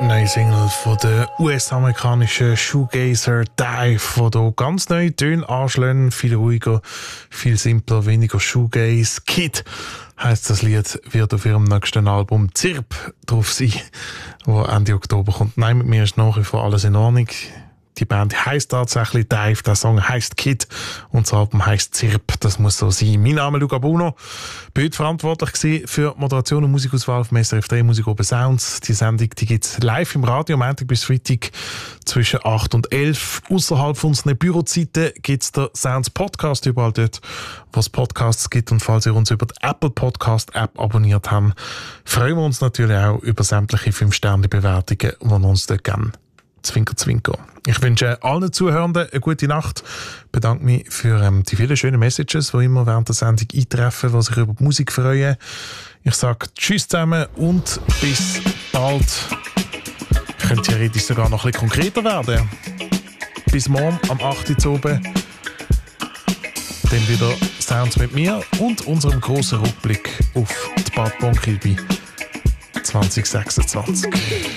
Neue Single von der US-amerikanischen Shoegazer Dive, die hier ganz neue Töne anschlägt, viel ruhiger, viel simpler, weniger Shoegaze. Kid heisst das Lied, wird auf ihrem nächsten Album Zirp drauf sein, wo Ende Oktober kommt. Nein, mit mir ist nach wie vor alles in Ordnung. Die Band heisst tatsächlich Dive, der Song heisst Kid und das Album heisst Zirp. Das muss so sein. Mein Name ist Luca Buno. Bin heute verantwortlich für Moderation und Musikauswahl vom SRF 3 Musik Open Sounds. Die Sendung gibt es live im Radio, Montag bis Freitag zwischen 8 und 11. Außerhalb von unseren Bürozeiten gibt es den Sounds Podcast überall dort, wo es Podcasts gibt. Und falls ihr uns über die Apple Podcast App abonniert habt, freuen wir uns natürlich auch über sämtliche 5-Sterne-Bewertungen, die uns dort geben. Zwinker, zwinker. Ich wünsche allen Zuhörenden eine gute Nacht. Bedanke mich für die vielen schönen Messages, die immer während der Sendung eintreffen, die sich über die Musik freuen. Ich sage Tschüss zusammen und bis bald. Könnt theoretisch sogar noch ein bisschen konkreter werden. Bis morgen am 8. Uhr oben. Dann wieder Sounds mit mir und unserem grossen Rückblick auf die Bad Bonn-Kilby 2026.